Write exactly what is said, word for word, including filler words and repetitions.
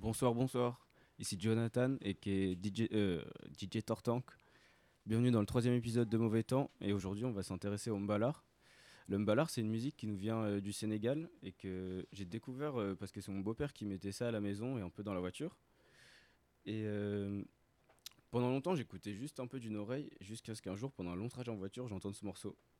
Bonsoir, bonsoir. Ici Jonathan et qui est D J, euh, D J Tortank. Bienvenue dans le troisième épisode de Mauvais Temps. Et aujourd'hui, on va s'intéresser au mbalar. Le mbalar, c'est une musique qui nous vient euh, du Sénégal et que j'ai découvert euh, parce que c'est mon beau-père qui mettait ça à la maison et un peu dans la voiture. Et euh, pendant longtemps, j'écoutais juste un peu d'une oreille jusqu'à ce qu'un jour, pendant un long trajet en voiture, j'entende ce morceau.